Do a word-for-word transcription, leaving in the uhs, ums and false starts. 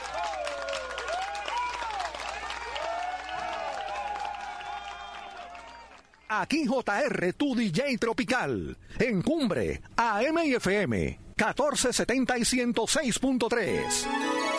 Aquí J R, tu D J tropical, en Cumbre, A M y F M, catorce setenta y ciento seis punto tres.